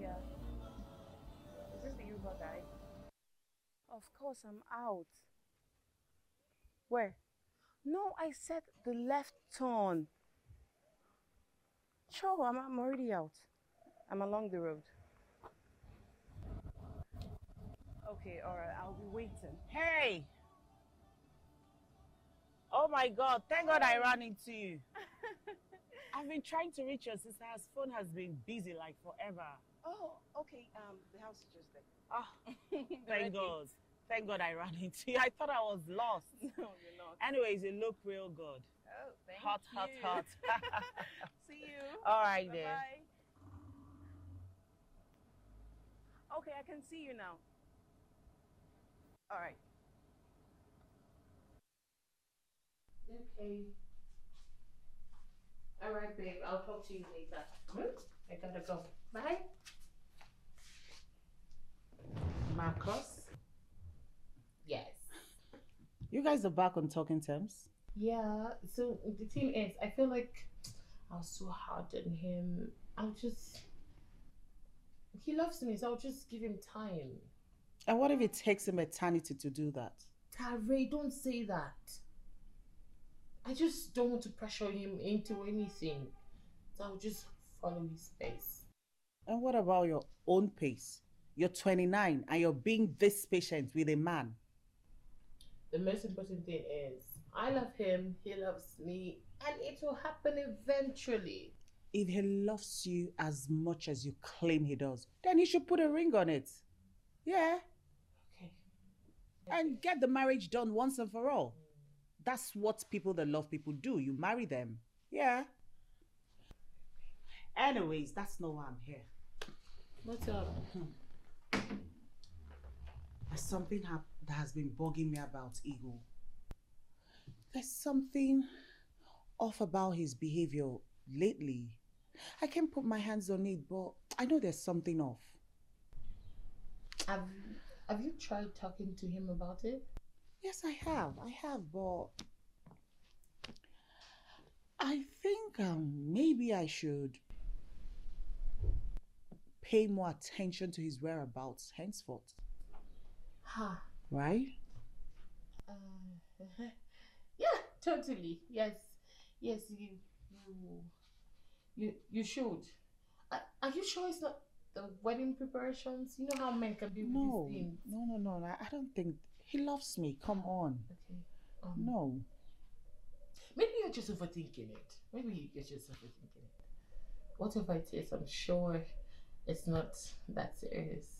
Yeah. Is this the Uber guy? Of course, I'm out. Where? No, I said the left turn. Sure, I'm already out. I'm along the road. Okay, alright, I'll be waiting. Hey! Oh my God, thank God I ran into you. I've been trying to reach your sister. Her phone has been busy like forever. Oh, okay, the house is just there. Oh, The thank red God. gate. Thank God I ran into you. I thought I was lost. No, you're not. Anyways, you look real good. Oh, thank Hot, hot, you. hot. See you. All right then. Bye-bye. Okay, I can see you now. Alright. Okay. All right, babe. I'll talk to you later. I gotta go. Bye. Marcus, Yes. you guys are back on talking terms? Yeah. So the thing is, I feel like I was so hard on him. He loves me, so I'll just give him time. And what if it takes him eternity to do that? Tare, don't say that. I just don't want to pressure him into anything. So I'll just follow his pace. And what about your own pace? You're 29 and you're being this patient with a man. The most important thing is, I love him, he loves me, and it will happen eventually. If he loves you as much as you claim he does, then he should put a ring on it. Yeah. Okay. And get the marriage done once and for all. That's what people that love people do. You marry them. Yeah. Anyways, that's not why I'm here. What's up? There's something that has been bugging me about Ego. There's something off about his behavior lately. I can't put my hands on it, but I know there's something off. Have Have you tried talking to him about it? Yes, I have. I have, but I think maybe I should pay more attention to his whereabouts henceforth. Ha. Right? Yeah, totally. Yes. Yes, you should. Are you sure it's not the wedding preparations? You know how men can be with these No, things. no, no, no. I don't think he loves me. Come on. Okay. No. Maybe you're just overthinking it. Maybe you're just overthinking it. Whatever it is, I'm sure it's not that serious.